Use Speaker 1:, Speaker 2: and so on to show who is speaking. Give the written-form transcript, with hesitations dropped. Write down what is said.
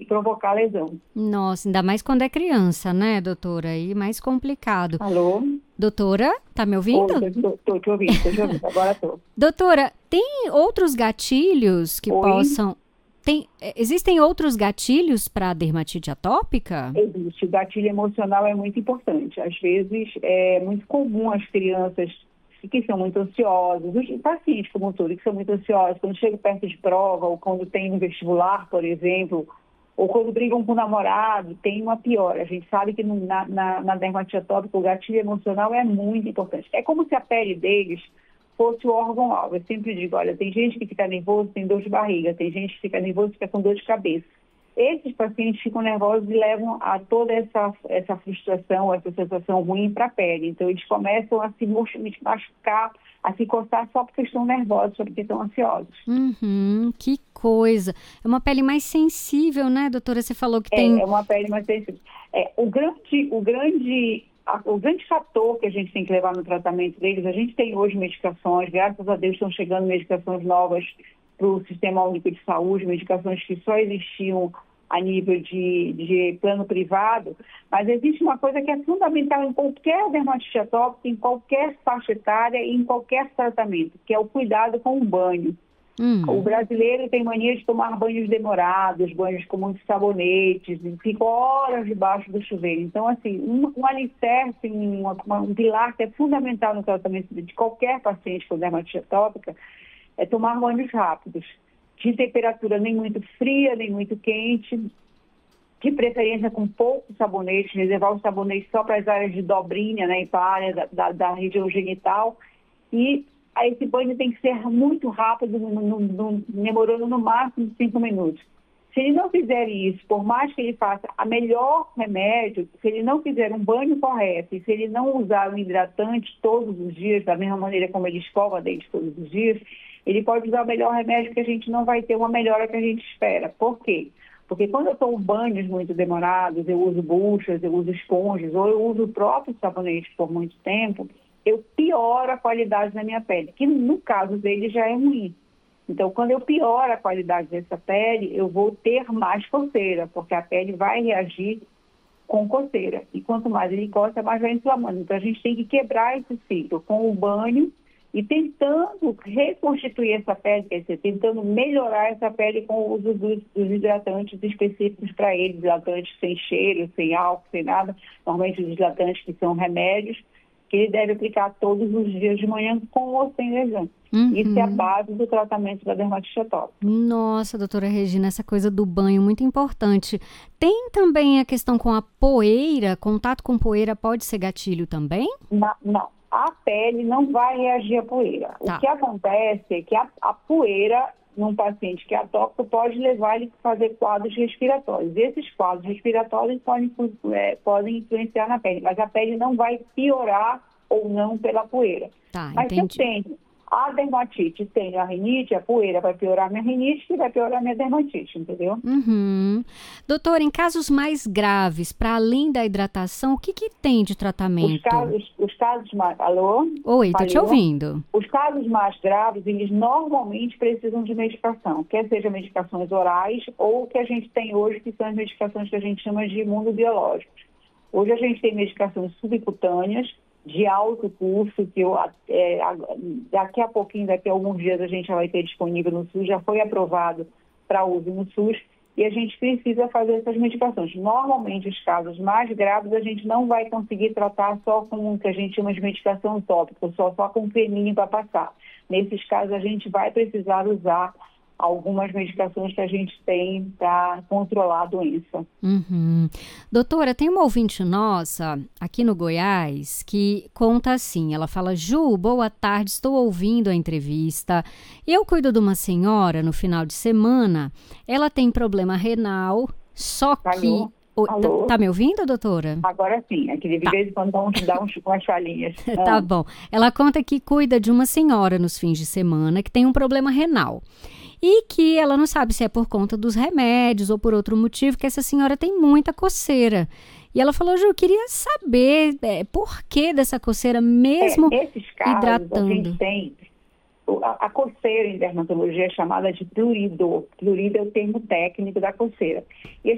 Speaker 1: provocar lesão.
Speaker 2: Nossa, ainda mais quando é criança, né, doutora? Aí mais complicado.
Speaker 1: Alô?
Speaker 2: Doutora, tá me ouvindo?
Speaker 1: Tô te ouvindo, agora tô.
Speaker 2: Doutora, tem outros gatilhos que possam... Existem outros gatilhos para dermatite atópica?
Speaker 1: Existe. O gatilho emocional é muito importante. Às vezes, é muito comum as crianças que são muito ansiosas, os pacientes como um todo, que são muito ansiosos, quando chegam perto de prova, ou quando tem um vestibular, por exemplo, ou quando brigam com o namorado, tem uma piora. A gente sabe que na dermatite atópica o gatilho emocional é muito importante. É como se a pele deles fosse o órgão-alvo. Eu sempre digo, olha, tem gente que fica nervoso, tem dor de barriga, tem gente que fica nervoso e fica com dor de cabeça. Esses pacientes ficam nervosos e levam a toda essa frustração, essa sensação ruim para a pele. Então, eles começam a se machucar, a se coçar só porque estão nervosos, só porque estão ansiosos.
Speaker 2: Que coisa. É uma pele mais sensível, né, doutora? Você falou que tem...
Speaker 1: É uma pele mais sensível. O grande fator que a gente tem que levar no tratamento deles, a gente tem hoje medicações, graças a Deus estão chegando medicações novas para o Sistema Único de Saúde, medicações que só existiam a nível de plano privado, mas existe uma coisa que é fundamental em qualquer dermatite atópica, em qualquer faixa etária e em qualquer tratamento, que é o cuidado com o banho. O brasileiro tem mania de tomar banhos demorados, banhos com muitos sabonetes, e fica horas debaixo do chuveiro. Então, assim, um alicerce, um pilar que é fundamental no tratamento de qualquer paciente com dermatite atópica é tomar banhos rápidos, de temperatura nem muito fria, nem muito quente, de preferência com pouco sabonete, reservar o sabonete só para as áreas de dobrinha, né, e para a área da região genital. E esse banho tem que ser muito rápido, demorando no máximo 5 minutos. Se ele não fizer isso, por mais que ele faça a melhor remédio, se ele não fizer um banho correto e se ele não usar um hidratante todos os dias, da mesma maneira como ele escova dente todos os dias, ele pode usar o melhor remédio que a gente não vai ter uma melhora que a gente espera. Por quê? Porque quando eu tomo banhos muito demorados, eu uso buchas, eu uso esponjas, ou eu uso o próprio sabonete por muito tempo, eu pioro a qualidade da minha pele, que no caso dele já é ruim. Então, quando eu pioro a qualidade dessa pele, eu vou ter mais coceira, porque a pele vai reagir com coceira. E quanto mais ele coça, mais vai inflamando. Então, a gente tem que quebrar esse ciclo com o banho e tentando reconstituir essa pele, quer dizer, tentando melhorar essa pele com o uso dos hidratantes específicos para ele, hidratantes sem cheiro, sem álcool, sem nada. Normalmente os hidratantes que são remédios, que ele deve aplicar todos os dias de manhã com ou sem lesão. Isso é a base do tratamento da dermatite atópica.
Speaker 2: Nossa, doutora Regina, essa coisa do banho muito importante. Tem também a questão com a poeira, contato com poeira pode ser gatilho também?
Speaker 1: Não, a pele não vai reagir à poeira.
Speaker 2: Tá.
Speaker 1: O que acontece é que a poeira, num paciente que é atópico, pode levar ele a fazer quadros respiratórios. Esses quadros respiratórios podem influenciar na pele, mas a pele não vai piorar ou não pela poeira.
Speaker 2: Tá,
Speaker 1: mas
Speaker 2: entendi.
Speaker 1: se eu tenho a dermatite, tenho a rinite, a poeira vai piorar minha rinite e vai piorar minha dermatite, entendeu?
Speaker 2: Doutora, em casos mais graves, para além da hidratação, o que tem de tratamento?
Speaker 1: Os casos mais... Alô?
Speaker 2: Oi, tô te ouvindo.
Speaker 1: Os casos mais graves, eles normalmente precisam de medicação, quer seja medicações orais ou o que a gente tem hoje, que são as medicações que a gente chama de imunobiológicos. Hoje a gente tem medicações subcutâneas, de alto custo, que daqui a pouquinho, daqui a alguns dias, a gente já vai ter disponível no SUS, já foi aprovado para uso no SUS, e a gente precisa fazer essas medicações. Normalmente, os casos mais graves, a gente não vai conseguir tratar só com o que a gente chama de medicação tópica, só com um creminho para passar. Nesses casos, a gente vai precisar usar algumas medicações que a gente tem para controlar a doença.
Speaker 2: Doutora, tem uma ouvinte nossa aqui no Goiás que conta assim, ela fala: Ju, boa tarde, estou ouvindo a entrevista. Eu cuido de uma senhora no final de semana, ela tem problema renal, só que...
Speaker 1: Alô?
Speaker 2: Tá me ouvindo, doutora?
Speaker 1: Agora sim, aqui de vez em quando dá umas falhinhas.
Speaker 2: Tá bom. Ela conta que cuida de uma senhora nos fins de semana que tem um problema renal. E que ela não sabe se é por conta dos remédios ou por outro motivo, que essa senhora tem muita coceira. E ela falou: Ju, eu queria saber por que dessa coceira mesmo
Speaker 1: nesses casos,
Speaker 2: hidratando.
Speaker 1: A gente tem a coceira em dermatologia é chamada de plurido. Plurido é o termo técnico da coceira. E